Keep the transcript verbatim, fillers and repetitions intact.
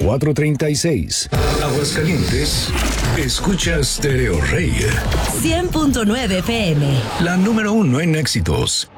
cuatro treinta y seis. Aguascalientes, escucha Stereo Rey. cien punto nueve F M. La número uno en éxitos.